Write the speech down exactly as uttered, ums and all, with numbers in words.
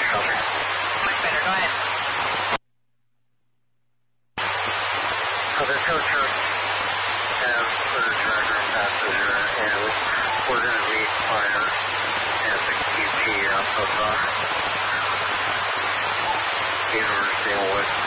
Copy. Much better. Go ahead. So the tow truck has put a driver and passenger, and we're going to meet fire at the Q T out of uh, University of West